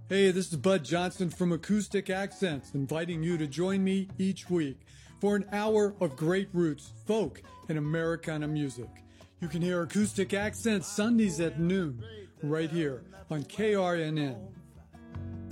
Hey, this is Bud Johnson from Acoustic Accents, inviting you to join me each week for an hour of great roots, folk, and Americana music. You can hear Acoustic Accents Sundays at noon, right here on KRNN.